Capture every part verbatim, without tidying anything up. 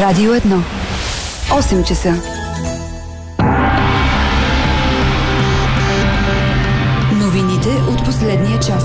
Радио едно. осем часа. Новините от последния час.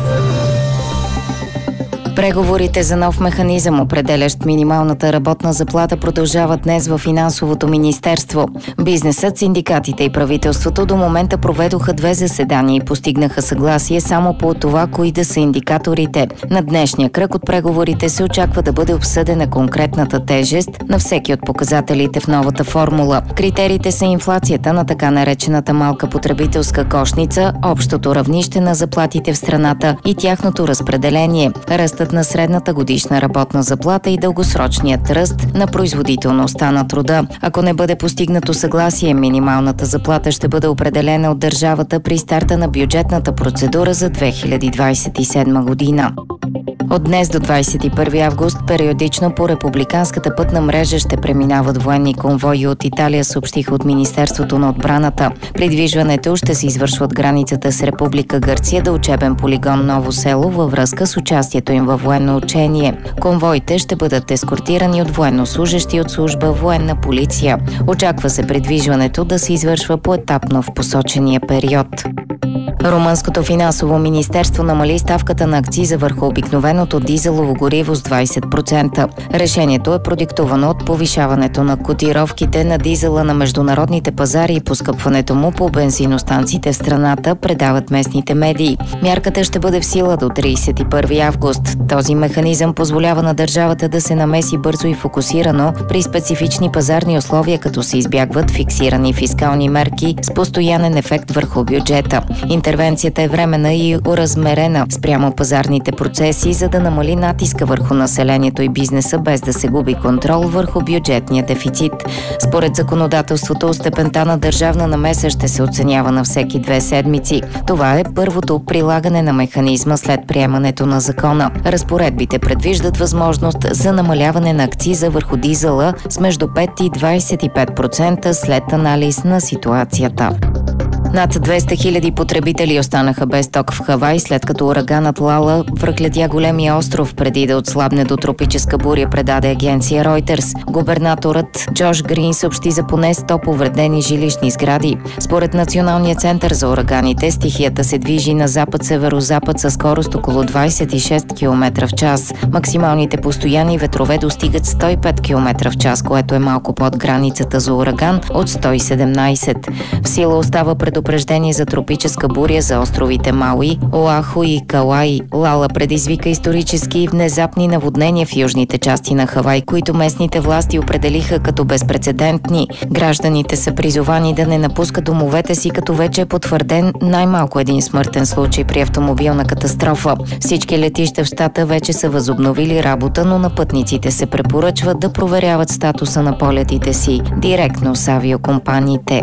Преговорите за нов механизъм, определящ минималната работна заплата, продължават днес в Финансовото министерство. Бизнесът, синдикатите и правителството до момента проведоха две заседания и постигнаха съгласие само по това, кои да са индикаторите. На днешния кръг от преговорите се очаква да бъде обсъдена конкретната тежест на всеки от показателите в новата формула. Критериите са инфлацията на така наречената малка потребителска кошница, общото равнище на заплатите в страната и тяхното разпределение, ръстът на средната годишна работна заплата и дългосрочният ръст на производителността на труда. Ако не бъде постигнато съгласие, минималната заплата ще бъде определена от държавата при старта на бюджетната процедура за две хиляди двадесет и седма година. От днес до двадесет и първи август периодично по републиканската пътна мрежа ще преминават военни конвои от Италия, съобщиха от Министерството на отбраната. Придвижването ще се извършва от границата с Република Гърция до учебен полигон Ново село във връзка с участието им във военно учение. Конвоите ще бъдат ескортирани от военнослужещи от служба военна полиция. Очаква се придвижването да се извършва поетапно в посочения период. Румънското финансово министерство намали ставката на акциза върху обикновеното дизелово гориво с двадесет процента. Решението е продиктувано от повишаването на котировките на дизела на международните пазари и поскъпването му по бензиностанциите в страната, предават местните медии. Мярката ще бъде в сила до тридесет и първи август. Този механизъм позволява на държавата да се намеси бързо и фокусирано при специфични пазарни условия, като се избягват фиксирани фискални мерки с постоянен ефект върху бюджета. Интервенцията е временна и уразмерена спрямо пазарните процеси, за да намали натиска върху населението и бизнеса, без да се губи контрол върху бюджетния дефицит. Според законодателството, степента на държавна намеса ще се оценява на всеки две седмици. Това е първото прилагане на механизма след приемането на закона. Разпоредбите предвиждат възможност за намаляване на акциза върху дизела с между пет и двадесет и пет процента след анализ на ситуацията. Над двеста хиляди потребители останаха без ток в Хавай, след като ураганът Лала връхлетя големия остров преди да отслабне до тропическа буря, предаде агенция Reuters. Губернаторът Джош Грин съобщи за поне сто повредени жилищни сгради. Според Националния център за ураганите, стихията се движи на запад-северозапад със скорост около двадесет и шест километра в час. Максималните постоянни ветрове достигат сто и пет километра в час, което е малко под границата за ураган от сто и седемнадесет. В сила остава предупреждение за тропическа буря за островите Мауи, Оаху и Кауаи. Лала предизвика исторически и внезапни наводнения в южните части на Хавай, които местните власти определиха като безпрецедентни. Гражданите са призовани да не напускат домовете си, като вече е потвърден най-малко един смъртен случай при автомобилна катастрофа. Всички летища в щата вече са възобновили работа, но на пътниците се препоръчва да проверяват статуса на полетите си директно с авиокомпаниите.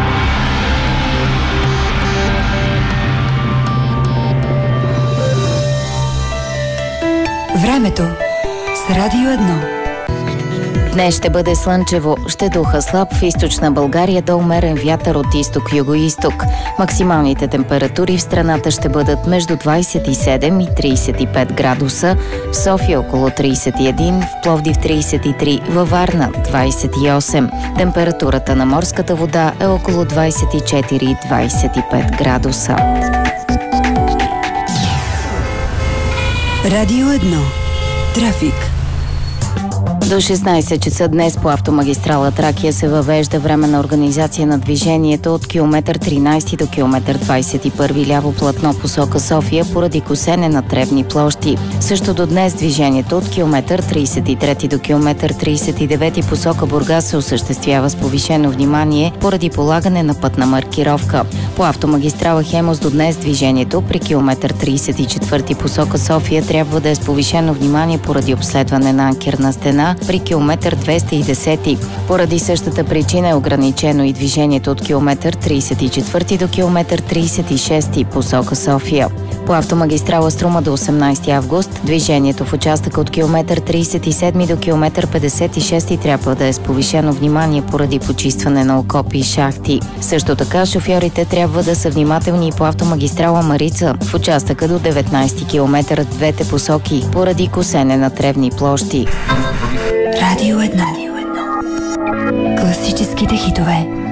Времето с Радио едно. Днес ще бъде слънчево, ще духа слаб в източна България до умерен вятър от изток-юго-исток. Максималните температури в страната ще бъдат между двадесет и седем и тридесет и пет градуса, в София около тридесет и един, в Пловдив тридесет и три, във Варна двадесет и осем. Температурата на морската вода е около двадесет и четири и двадесет и пет градуса. Радио едно. Трафик. До шестнадесет часа днес по автомагистрала Тракия се въвежда временна организация на движението от километър тринадесети до километър двадесет и първи ляво платно посока София поради косене на тревни площи. Също до днес движението от километър тридесет и трети до километър тридесет и девети посока Бургас се осъществява с повишено внимание поради полагане на пътна маркировка. По автомагистрала Хемус до днес движението при километър тридесет и четвърти посока София трябва да е с повишено внимание поради обследване на анкерна стена при километър двеста и десети. Поради същата причина е ограничено и движението от километър тридесет и четвърти до километър тридесет и шести посока София. По автомагистрала Струма до осемнадесети август движението в участъка от километър тридесет и седми до километър петдесет и шести трябва да е с повишено внимание поради почистване на окопи и шахти. Също така шофьорите трябва да са внимателни и по автомагистрала Марица в участъка до деветнадесети километър в двете посоки поради косене на тревни площи. Радио едно. българските хитове.